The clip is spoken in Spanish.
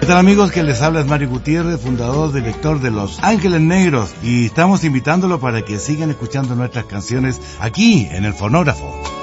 ¿Qué tal, amigos? Que les habla es Mario Gutiérrez, fundador, director de Los Ángeles Negros, y estamos invitándolo para que sigan escuchando nuestras canciones aquí en el Fonógrafo.